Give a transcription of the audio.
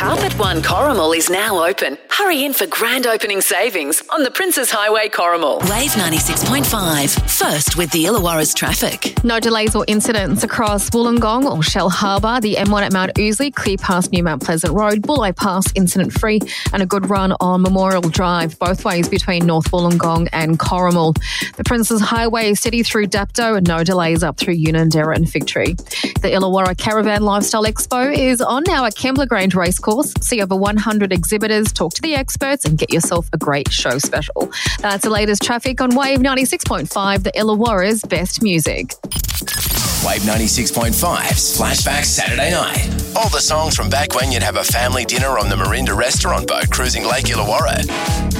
Carpet One Corrimal is now open. Hurry in for grand opening savings on the Princes Highway Corrimal. Wave 96.5. First with the Illawarra's traffic. No delays or incidents across Wollongong or Shell Harbour. The M1 at Mount Ousley, clear past New Mount Pleasant Road. Bulli Pass incident-free, and a good run on Memorial Drive, both ways between North Wollongong and Corrimal. The Princes Highway is steady through Dapto and no delays up through Unanderra and Fig Tree. The Illawarra Caravan Lifestyle Expo is on now at Kembla Grange Racecourse. See over 100 exhibitors, talk to the experts and get yourself a great show special. That's the latest traffic on Wave 96.5, the Illawarra's best music. Wave 96.5's Flashback Saturday night. All the songs from back when you'd have a family dinner on the Marinda restaurant boat cruising Lake Illawarra.